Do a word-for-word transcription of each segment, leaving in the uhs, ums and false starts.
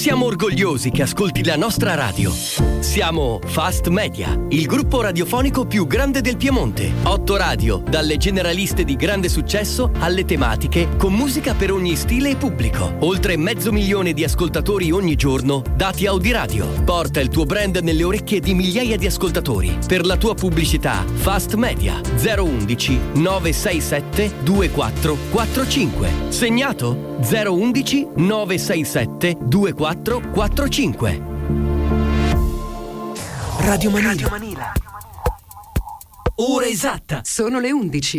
Siamo orgogliosi che ascolti la nostra radio. Siamo Fast Media, il gruppo radiofonico più grande del Piemonte. Otto radio, dalle generaliste di grande successo alle tematiche, con musica per ogni stile e pubblico. Oltre mezzo milione di ascoltatori ogni giorno, dati Audiradio. Porta il tuo brand nelle orecchie di migliaia di ascoltatori. Per la tua pubblicità, Fast Media zero undici nove sei sette due quattro quattro cinque. Segnato zero undici nove sei sette due quattro quattro cinque. Radio Manila. Radio Manila. Ora esatta. Sono le undici.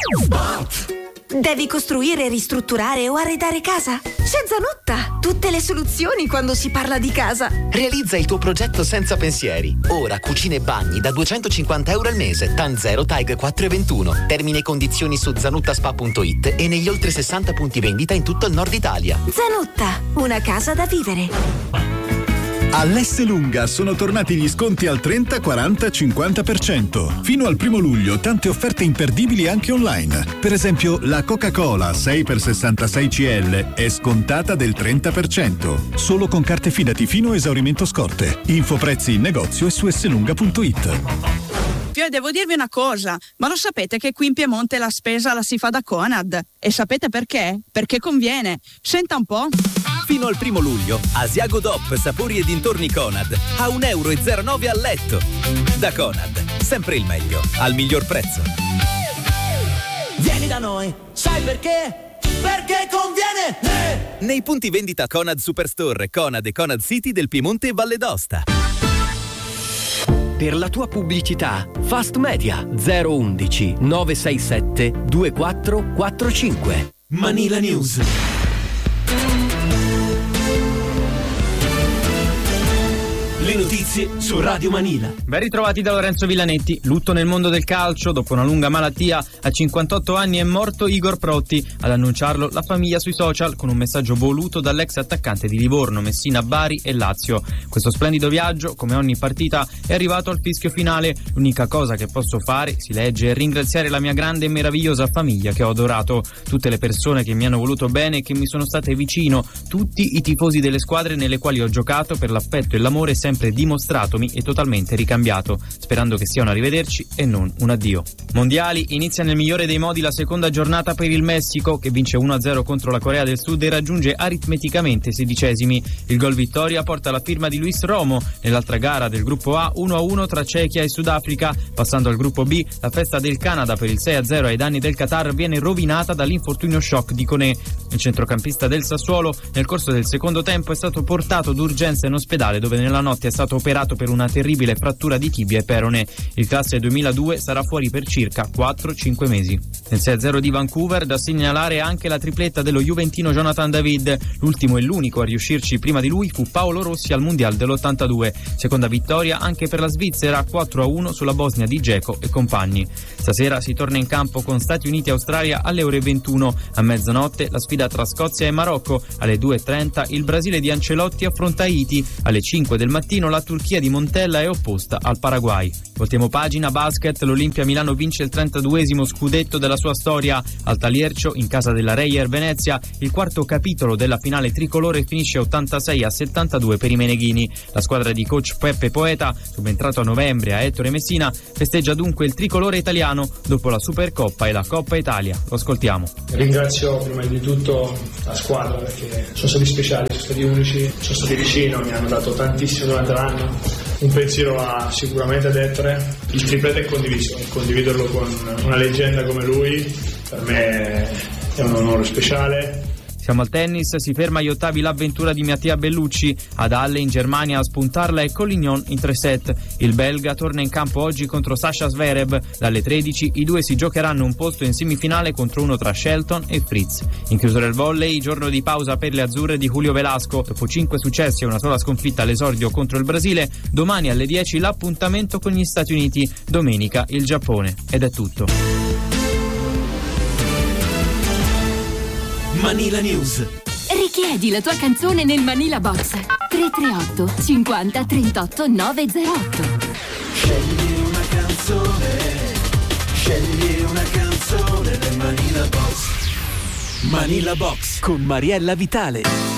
Devi costruire, ristrutturare o arredare casa? C'è Zanotta! Tutte le soluzioni quando si parla di casa. Realizza il tuo progetto senza pensieri. Ora cucine e bagni da duecentocinquanta euro al mese. TAN zero TAG quattro e ventuno. Termini e condizioni su zanuttaspa punto it e negli oltre sessanta punti vendita in tutto il nord Italia. Zanotta, una casa da vivere. All'Esselunga sono tornati gli sconti al trenta, quaranta, cinquanta per cento. Fino al primo luglio tante offerte imperdibili anche online. Per esempio la Coca-Cola sei per sessantasei centilitri è scontata del trenta per cento. Solo con carte Fidati fino a esaurimento scorte. Info prezzi in negozio e su esselunga punto it. Io devo dirvi una cosa, ma lo sapete che qui in Piemonte la spesa la si fa da Conad? E sapete perché? Perché conviene. Senta un po'. Fino al primo luglio, Asiago D O P Sapori e dintorni Conad a un euro e zero nove al letto. Da Conad, sempre il meglio, al miglior prezzo. Vieni da noi, sai perché? Perché conviene! Eh! Nei punti vendita Conad Superstore, Conad e Conad City del Piemonte e Valle d'Aosta. Per la tua pubblicità, Fast Media zero undici nove sei sette due quattro quattro cinque. Manila News. Le notizie su Radio Manila. Ben ritrovati da Lorenzo Villanetti. Lutto nel mondo del calcio. Dopo una lunga malattia, a cinquantotto anni è morto Igor Protti. Ad annunciarlo la famiglia sui social con un messaggio voluto dall'ex attaccante di Livorno, Messina, Bari e Lazio. Questo splendido viaggio, come ogni partita, è arrivato al fischio finale. L'unica cosa che posso fare, si legge, è ringraziare la mia grande e meravigliosa famiglia che ho adorato, tutte le persone che mi hanno voluto bene e che mi sono state vicino, tutti i tifosi delle squadre nelle quali ho giocato per l'affetto e l'amore sempre dimostratomi e totalmente ricambiato, sperando che sia un arrivederci e non un addio. Mondiali, inizia nel migliore dei modi la seconda giornata per il Messico, che vince uno a zero contro la Corea del Sud e raggiunge aritmeticamente i sedicesimi. Il gol vittoria porta la firma di Luis Romo. Nell'altra gara del gruppo A, uno a uno tra Cechia e Sudafrica. Passando al gruppo B, la festa del Canada per il sei a zero ai danni del Qatar viene rovinata dall'infortunio shock di Koné. Il centrocampista del Sassuolo nel corso del secondo tempo è stato portato d'urgenza in ospedale, dove nella notte è stato operato per una terribile frattura di tibia e perone. Il classe duemiladue sarà fuori per circa quattro cinque mesi. Nel sei a zero di Vancouver da segnalare anche la tripletta dello juventino Jonathan David. L'ultimo e l'unico a riuscirci prima di lui fu Paolo Rossi al mondial dell'ottantadue. Seconda vittoria anche per la Svizzera, quattro a uno sulla Bosnia di Dzeko e compagni. Stasera si torna in campo con Stati Uniti e Australia alle ore ventuno. A mezzanotte la sfida tra Scozia e Marocco. Alle due e trenta il Brasile di Ancelotti affronta Haiti. Alle cinque del mattino la Turchia di Montella è opposta al Paraguay. Voltiamo pagina basket, l'Olimpia Milano vince il trentaduesimo scudetto della sua storia. Al Taliercio, in casa della Reyer Venezia, il quarto capitolo della finale tricolore finisce ottantasei a settantadue per i meneghini. La squadra di coach Peppe Poeta, subentrato a novembre a Ettore Messina, festeggia dunque il tricolore italiano dopo la Supercoppa e la Coppa Italia. Lo ascoltiamo. Ringrazio prima di tutto la squadra perché sono stati speciali, sono stati unici, sono stati vicino, mi hanno dato tantissimo durante l'anno. Un pensiero va sicuramente ad Ettore. Il triplete è condiviso, condividerlo con una leggenda come lui per me è un onore speciale. Siamo al tennis, si ferma agli ottavi l'avventura di Mattia Bellucci. Ad Halle in Germania a spuntarla è Collignon in tre set. Il belga torna in campo oggi contro Sasha Zverev. Dalle tredici i due si giocheranno un posto in semifinale contro uno tra Shelton e Fritz. In chiusura del volley, giorno di pausa per le azzurre di Julio Velasco. Dopo cinque successi e una sola sconfitta all'esordio contro il Brasile, domani alle dieci l'appuntamento con gli Stati Uniti. Domenica il Giappone. Ed è tutto. Manila News. Richiedi la tua canzone nel Manila Box tre tre otto cinquanta trentotto novecentotto. Scegli una canzone, scegli una canzone nel Manila Box. Manila Box con Mariella Vitale.